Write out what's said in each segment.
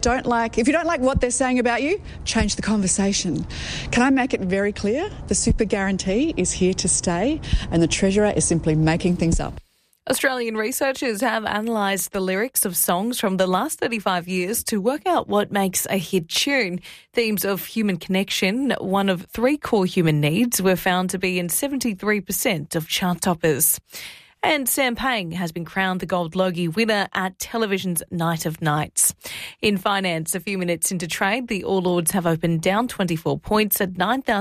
don't like what they're saying about you, change the conversation. Can I make it very clear? The super guarantee is here to stay, and the Treasurer is simply making things up. Australian researchers have analysed the lyrics of songs from the last 35 years to work out what makes a hit tune. Themes of human connection, one of three core human needs, were found to be in 73% of chart toppers. And Sam Pang has been crowned the Gold Logie winner at television's Night of Nights. In finance, a few minutes into trade, the All Ords have opened down 24 points at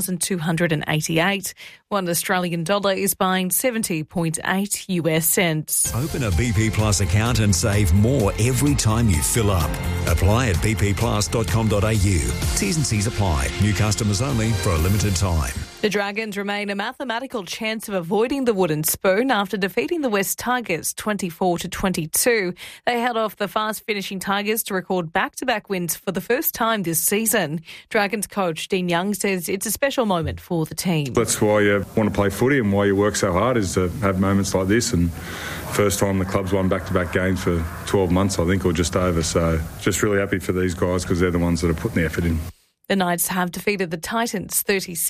9,288. One Australian dollar is buying 70.8 US cents. Open a BP Plus account and save more every time you fill up. Apply at bpplus.com.au. T's and C's apply. New customers only for a limited time. The Dragons remain a mathematical chance of avoiding the wooden spoon after defeating the West Tigers 24-22. They held off the fast-finishing Tigers to record back-to-back wins for the first time this season. Dragons coach Dean Young says it's a special moment for the team. That's why you want to play footy and why you work so hard, is to have moments like this. And first time the club's won back-to-back games for 12 months, I think, or just over. So just really happy for these guys because they're the ones that are putting the effort in. The Knights have defeated the Titans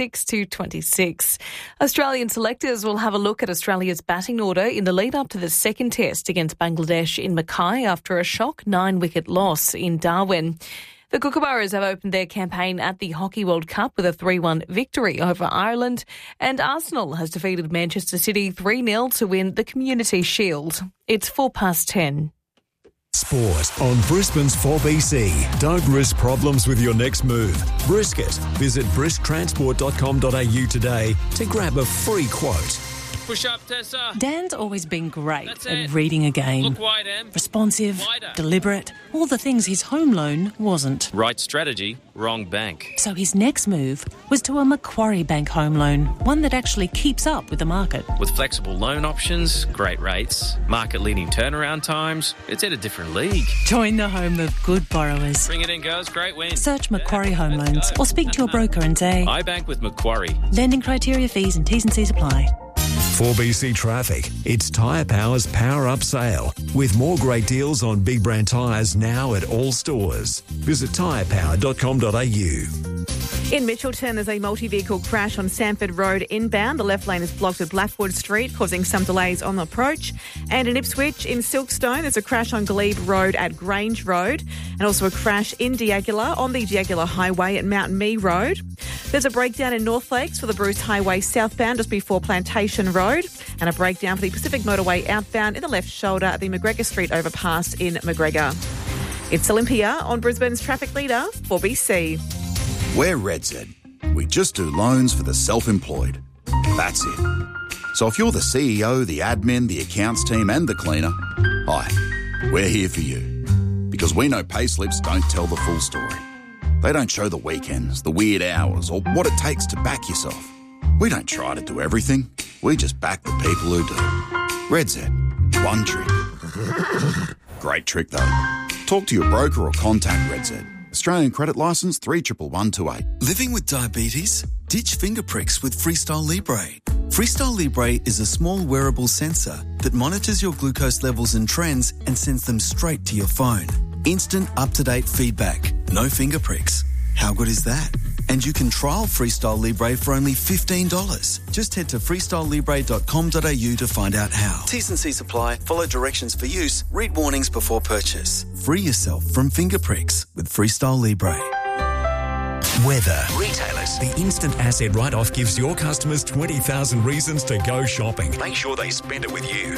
36-26. Australian selectors will have a look at Australia's batting order in the lead up to the second test against Bangladesh in Mackay after a shock 9-wicket loss in Darwin. The Kookaburras have opened their campaign at the Hockey World Cup with a 3-1 victory over Ireland, and Arsenal has defeated Manchester City 3-0 to win the Community Shield. It's 10:04. Sport on Brisbane's 4BC. Don't risk problems with your next move. Brisket. Visit brisktransport.com.au today to grab a free quote. Push up, Tessa. Dan's always been great at reading a game. Look wide, Em. Responsive, Wider. deliberate, all the things his home loan wasn't. Right strategy, wrong bank. So his next move was to a Macquarie Bank home loan, one that actually keeps up with the market. With flexible loan options, great rates, market-leading turnaround times, it's at a different league. Join the home of good borrowers. Bring it in, girls. Great win. Search Macquarie Home Loans or speak to your broker and say, I bank with Macquarie. lending criteria, fees and T's and C's apply. 4BC Traffic. It's Tyre Power's Power Up Sale, with more great deals on big brand tyres now at all stores. Visit tyrepower.com.au. In Mitchelton, there's a multi-vehicle crash on Sanford Road inbound. The left lane is blocked at Blackwood Street, causing some delays on the approach. And in Ipswich, in Silkstone, there's a crash on Glebe Road at Grange Road, and also a crash in Diagula on the Diagula Highway at Mountain Mee Road. There's a breakdown in North Lakes for the Bruce Highway southbound just before Plantation Road, and a breakdown for the Pacific Motorway outbound in the left shoulder at the McGregor Street overpass in McGregor. It's Olympia on Brisbane's traffic leader, 4BC. We're RedZ. We just do loans for the self-employed. That's it. So if you're the CEO, the admin, the accounts team and the cleaner, hi, we're here for you. Because we know payslips don't tell the full story. They don't show the weekends, the weird hours, or what it takes to back yourself. We don't try to do everything. We just back the people who do. RedZ. One trick. Great trick, though. Talk to your broker or contact RedZ. Australian credit licence 311128. Living with diabetes? Ditch finger pricks with Freestyle Libre. Freestyle Libre is a small wearable sensor that monitors your glucose levels and trends and sends them straight to your phone. Instant, up-to-date feedback. No finger pricks. How good is that? And you can trial Freestyle Libre for only $15. Just head to freestylelibre.com.au to find out how. T's and C's apply. Follow directions for use. Read warnings before purchase. Free yourself from finger pricks with Freestyle Libre. Weather. Retailers. The instant asset write-off gives your customers 20,000 reasons to go shopping. Make sure they spend it with you.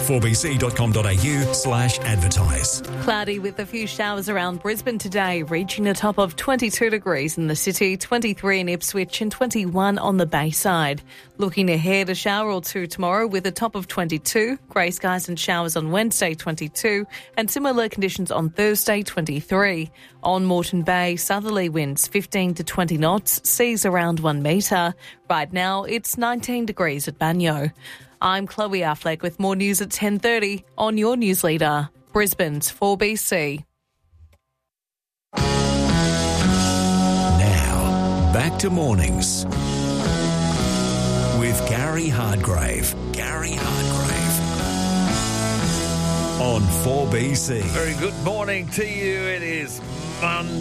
4bc.com.au/advertise. Cloudy with a few showers around Brisbane today, reaching a top of 22 degrees in the city, 23 in Ipswich and 21 on the Bayside. Looking ahead, a shower or two tomorrow with a top of 22, grey skies and showers on Wednesday, 22, and similar conditions on Thursday, 23. On Moreton Bay, southerly winds 15 to 20 knots, seas around 1 metre. Right now, it's 19 degrees at Banyo. I'm Chloe Affleck with more news at 10:30 on your news leader, Brisbane's 4BC. Now, back to mornings with Gary Hardgrave. On 4BC. Very good morning to you. It is Monday.